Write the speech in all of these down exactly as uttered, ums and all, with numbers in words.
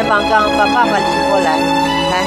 王刚，把爸爸领过来，来。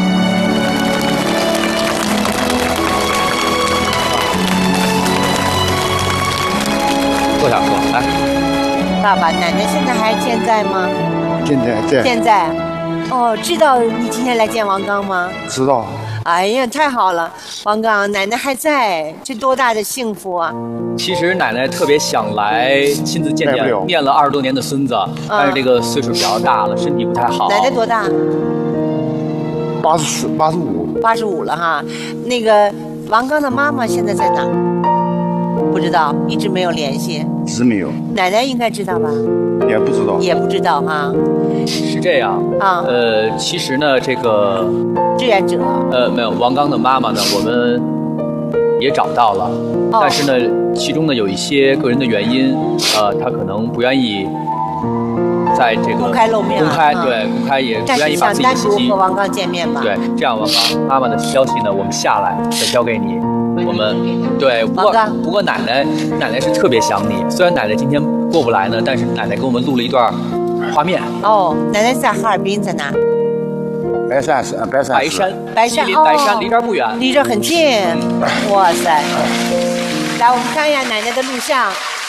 坐下，坐，来。 爸爸，奶奶现在还健在吗？ 健在，在。 健在。哦，知道你今天来见王刚吗？ 知道。 哎呀，太好了，王刚，奶奶还在，这多大的幸福啊！ 其实奶奶特别想来亲自见见念了二十多年的孙子，嗯、但是这个岁数比较大了，身体不太好。 奶奶多大？ 八十八十五。 八十五了哈。那个王刚的妈妈现在在哪？不知道，一直没有联系。 一直没有。 奶奶应该知道吧？ 也不知道。 也不知道哈。 是这样啊。呃，其实呢，这个志愿者。 呃，没有，王刚的妈妈呢，我们也找到了，哦、但是呢，其中呢有一些个人的原因，呃，他可能不愿意在这个公开露面、啊， 公开对公开也不愿意把自己的信息。 但是想单独和王刚见面吧？ 对，这样王刚妈妈的消息呢，我们下来再交给你。我们对，不过不过奶奶奶奶是特别想你，虽然奶奶今天过不来呢，但是奶奶给我们录了一段画面。 哦，奶奶在哈尔滨，在哪？ 白山是白山。 白山， 白山， 离白山离这儿不远， 离这很近。哇塞！来，我们看一下奶奶的录像。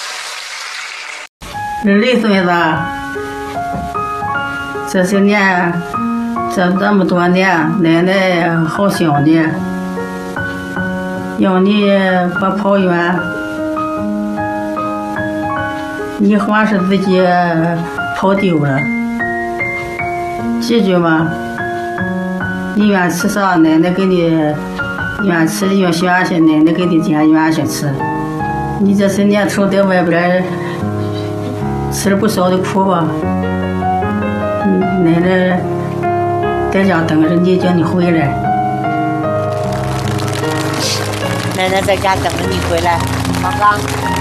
二类孙子，这些年，这这么多年，奶奶好想你。要你不跑远，你还是自己跑丢了。记住吗？你愿吃啥，奶奶给你愿吃的愿选些，奶奶给你捡愿些吃。你这些年头在外边吃了不少的苦吧？奶奶在家等着你，叫你回来。 奶奶在家等着你回来，王刚。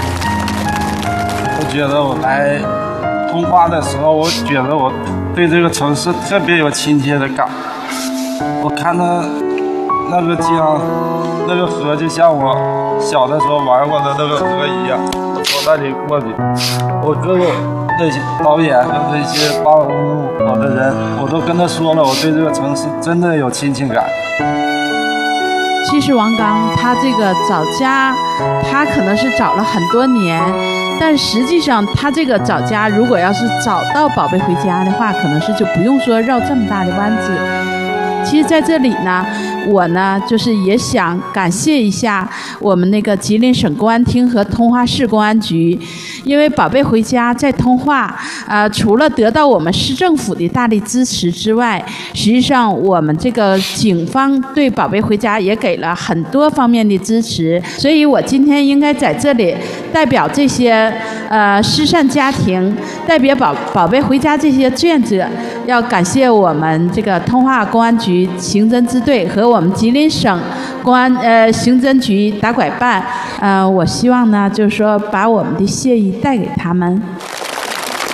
我觉得我来通化的时候，我觉得我对这个城市特别有亲切的感。我看到那个江，那个河就像我小的时候玩过的那个河一样，我从那里过去。我跟我那些导演和那些帮我的人，我都跟他说了，我对这个城市真的有亲情感。 其实王刚他这个找家，他可能是找了很多年，但实际上他这个找家，如果要是找到宝贝回家的话，可能是就不用说绕这么大的弯子。其实在这里呢，我呢就是也想感谢一下我们那个吉林省公安厅和通化市公安局，因为宝贝回家在通化，呃，除了得到我们市政府的大力支持之外，实际上我们这个警方对宝贝回家也给了很多方面的支持，所以我今天应该在这里代表这些呃失散家庭，代表宝宝贝回家这些志愿者，要感谢我们这个通化公安局刑侦支队和我们吉林省公安呃刑侦局打拐办，呃，我希望呢，就是说把我们的谢意带给他们。